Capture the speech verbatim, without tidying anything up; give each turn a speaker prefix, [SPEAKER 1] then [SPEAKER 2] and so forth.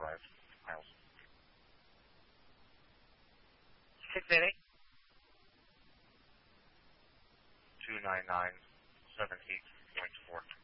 [SPEAKER 1] arrive. Miles.
[SPEAKER 2] six eight eight.
[SPEAKER 1] two nine nine seven eight point four.